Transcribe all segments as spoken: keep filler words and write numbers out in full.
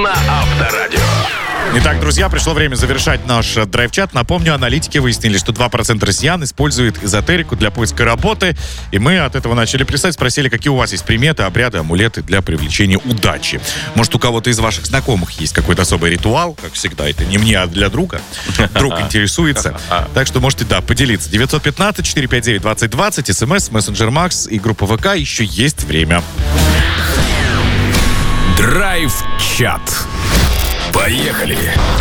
на Авторадио. Итак, друзья, пришло время завершать наш драйв-чат. Напомню, аналитики выяснили, что два процента россиян используют эзотерику для поиска работы. И мы от этого начали плясать, спросили, какие у вас есть приметы, обряды, амулеты для привлечения удачи. Может, у кого-то из ваших знакомых есть какой-то особый ритуал, как всегда, это не мне, а для друга. Друг интересуется. Так что можете, да, поделиться. девять один пять четыре пять девять двадцать двадцать, смс, мессенджер Макс и группа ВК. Еще есть время. Драйв-чат. Поехали!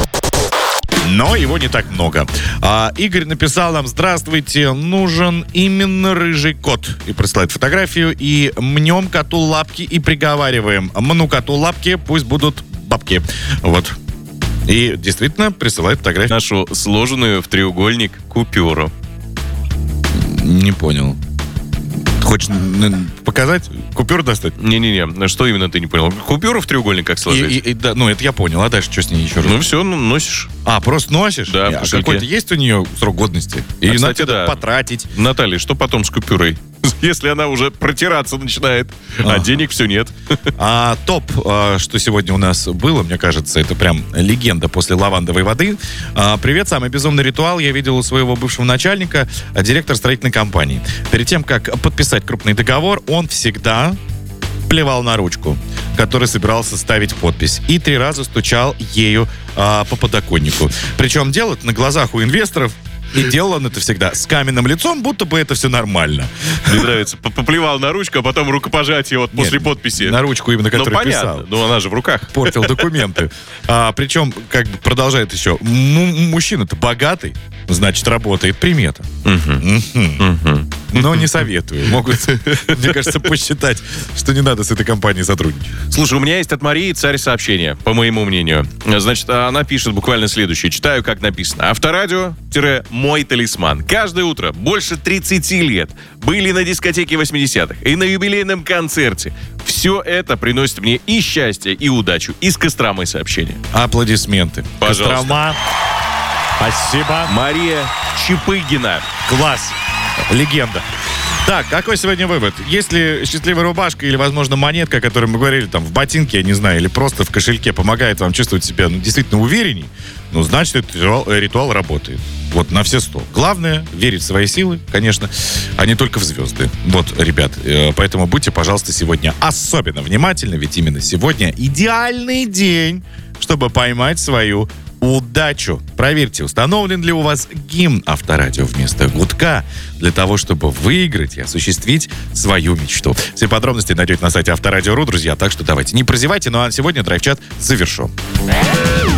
Но его не так много. А, Игорь написал нам: здравствуйте, нужен именно рыжий кот. И присылает фотографию. И мнем коту лапки и приговариваем: мну коту лапки, пусть будут бабки. Вот. И действительно присылает фотографию. Нашу сложенную в треугольник купюру. Не понял. Хочешь показать? Купюру достать? Не-не-не, что именно ты не понял? Купюру в треугольник как сложить? И, и, и, да, ну, это я понял. А дальше что с ней еще раз? Ну все, ну, носишь. А, просто носишь? Да, а какой-то есть у нее срок годности? Или а, надо кстати, да. потратить? Наталья, что потом с купюрой? Если она уже протираться начинает, а, а денег все нет. А топ, а, что сегодня у нас было, мне кажется, это прям легенда после лавандовой воды. А, привет, самый безумный ритуал я видел у своего бывшего начальника, директор строительной компании. Перед тем, как подписать крупный договор, он всегда плевал на ручку, который собирался ставить подпись, и три раза стучал ею а, по подоконнику. Причем делать на глазах у инвесторов. И делал он это всегда с каменным лицом, будто бы это все нормально. Мне нравится. Поплевал на ручку, а потом рукопожатие вот после Нет, подписи. На ручку именно, которую ну, понятно. писал. Ну, она же в руках. Портил документы. А, причем, как бы продолжает еще, м- мужчина-то богатый, значит, работает примета. Но не советую. Могут, мне кажется, посчитать, что не надо с этой компанией сотрудничать. Слушай, у меня есть от Марии царь сообщения, по моему мнению. Значит, она пишет буквально следующее. Читаю, как написано. Авторадио-мой талисман. Каждое утро больше тридцати лет были на дискотеке восьмидесятых и на юбилейном концерте. Все это приносит мне и счастье, и удачу. Из Костромы сообщение. Аплодисменты. Пожалуйста. Кострома. Спасибо. Мария Чепыгина. Класс. Легенда. Так, какой сегодня вывод? Если счастливая рубашка или, возможно, монетка, о которой мы говорили, там, в ботинке, я не знаю, или просто в кошельке помогает вам чувствовать себя, ну, действительно уверенней, ну, значит, этот ритуал, ритуал работает. Вот, на все сто. Главное — верить в свои силы, конечно, а не только в звезды. Вот, ребят, э, поэтому будьте, пожалуйста, сегодня особенно внимательны, ведь именно сегодня идеальный день, чтобы поймать свою удачу. Проверьте, установлен ли у вас гимн Авторадио вместо гудка для того, чтобы выиграть и осуществить свою мечту. Все подробности найдете на сайте Авторадио точка ру, друзья, так что давайте не прозевайте, ну а сегодня драйв-чат завершен.